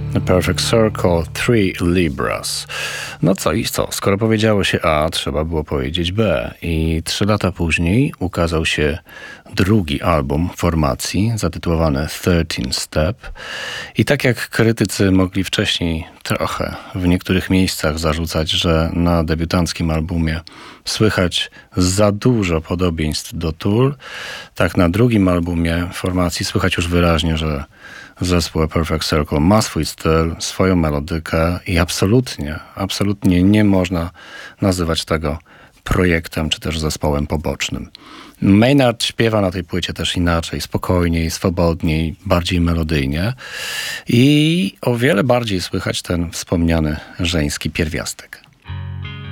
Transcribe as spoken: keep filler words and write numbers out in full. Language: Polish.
A Perfect Circle, Three Libras. No co i co? Skoro powiedziało się A, trzeba było powiedzieć B. I trzy lata później ukazał się drugi album formacji, zatytułowany thirteen Step. I tak jak krytycy mogli wcześniej trochę w niektórych miejscach zarzucać, że na debiutanckim albumie słychać za dużo podobieństw do Tool, tak na drugim albumie formacji słychać już wyraźnie, że zespół A Perfect Circle ma swój styl, swoją melodykę i absolutnie, absolutnie nie można nazywać tego projektem czy też zespołem pobocznym. Maynard śpiewa na tej płycie też inaczej, spokojniej, swobodniej, bardziej melodyjnie i o wiele bardziej słychać ten wspomniany żeński pierwiastek.